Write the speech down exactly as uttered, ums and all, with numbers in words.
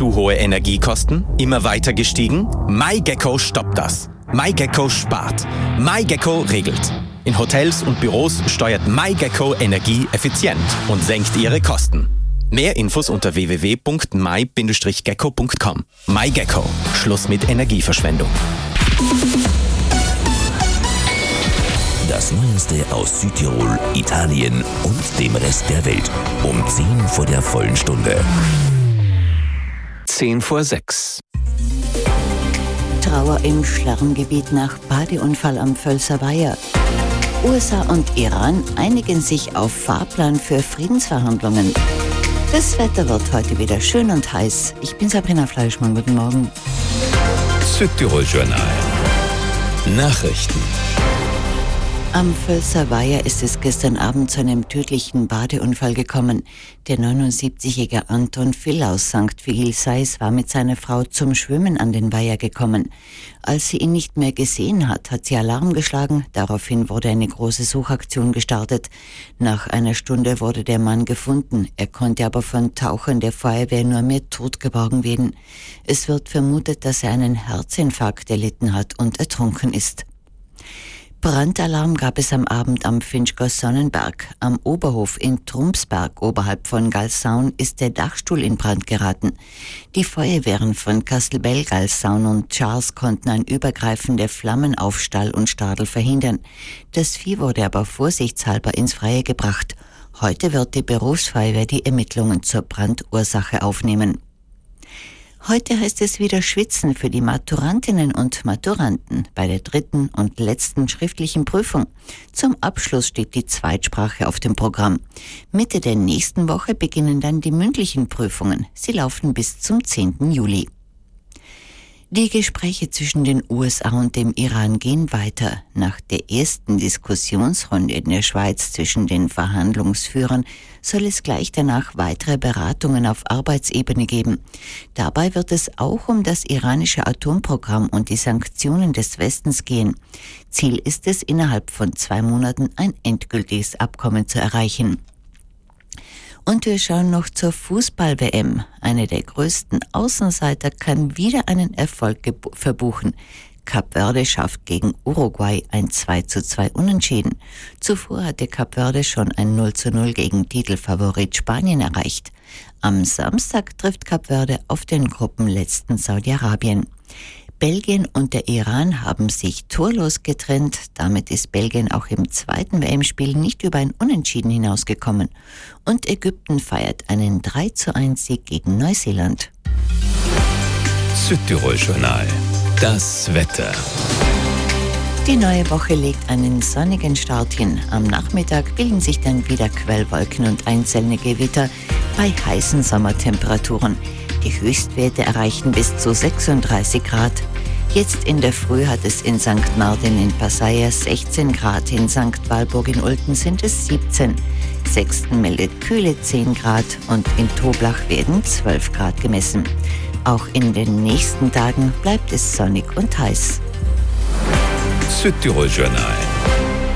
Zu hohe Energiekosten? Immer weiter gestiegen? MyGecko stoppt das. MyGecko spart. MyGecko regelt. In Hotels und Büros steuert MyGecko Energie effizient und senkt ihre Kosten. Mehr Infos unter w w w punkt my Bindestrich gecko punkt com. MyGecko. Schluss mit Energieverschwendung. Das Neueste aus Südtirol, Italien und dem Rest der Welt. Um zehn vor der vollen Stunde. zehn vor sechs. Trauer im Schlarrengebiet nach Badeunfall am Völser Weiher. U S A und Iran einigen sich auf Fahrplan für Friedensverhandlungen. Das Wetter wird heute wieder schön und heiß. Ich bin Sabrina Fleischmann, guten Morgen. Südtirol Journal. Nachrichten. Am Völser Weiher ist es gestern Abend zu einem tödlichen Badeunfall gekommen. Der neunundsiebzigjährige Anton Vill aus Sankt Vigilseis war mit seiner Frau zum Schwimmen an den Weiher gekommen. Als sie ihn nicht mehr gesehen hat, hat sie Alarm geschlagen. Daraufhin wurde eine große Suchaktion gestartet. Nach einer Stunde wurde der Mann gefunden. Er konnte aber von Tauchern der Feuerwehr nur mehr tot geborgen werden. Es wird vermutet, dass er einen Herzinfarkt erlitten hat und ertrunken ist. Brandalarm gab es am Abend am Finchgau Sonnenberg. Am Oberhof in Trumpsberg oberhalb von Galsaun ist der Dachstuhl in Brand geraten. Die Feuerwehren von Kastelbell, Galsaun und Charles konnten ein Übergreifen der Flammen auf Stall und Stadel verhindern. Das Vieh wurde aber vorsichtshalber ins Freie gebracht. Heute wird die Berufsfeuerwehr die Ermittlungen zur Brandursache aufnehmen. Heute heißt es wieder Schwitzen für die Maturantinnen und Maturanten bei der dritten und letzten schriftlichen Prüfung. Zum Abschluss steht die Zweitsprache auf dem Programm. Mitte der nächsten Woche beginnen dann die mündlichen Prüfungen. Sie laufen bis zum zehnten Juli. Die Gespräche zwischen den U S A und dem Iran gehen weiter. Nach der ersten Diskussionsrunde in der Schweiz zwischen den Verhandlungsführern soll es gleich danach weitere Beratungen auf Arbeitsebene geben. Dabei wird es auch um das iranische Atomprogramm und die Sanktionen des Westens gehen. Ziel ist es, innerhalb von zwei Monaten ein endgültiges Abkommen zu erreichen. Und wir schauen noch zur Fußball-W M. Eine der größten Außenseiter kann wieder einen Erfolg gebu- verbuchen. Kap Verde schafft gegen Uruguay ein zwei zu zwei Unentschieden. Zuvor hatte Kap Verde schon ein null zu null gegen Titelfavorit Spanien erreicht. Am Samstag trifft Kap Verde auf den Gruppenletzten Saudi-Arabien. Belgien und der Iran haben sich torlos getrennt. Damit ist Belgien auch im zweiten W M-Spiel nicht über ein Unentschieden hinausgekommen. Und Ägypten feiert einen drei zu eins Sieg gegen Neuseeland. Südtirol Journal. Das Wetter. Die neue Woche legt einen sonnigen Start hin. Am Nachmittag bilden sich dann wieder Quellwolken und einzelne Gewitter bei heißen Sommertemperaturen. Die Höchstwerte erreichen bis zu sechsunddreißig Grad. Jetzt in der Früh hat es in Sankt Martin in Passeier sechzehn Grad, in Sankt Walburg in Ulten sind es siebzehn. Sechsten meldet kühle zehn Grad und in Toblach werden zwölf Grad gemessen. Auch in den nächsten Tagen bleibt es sonnig und heiß. Südtirol Journal.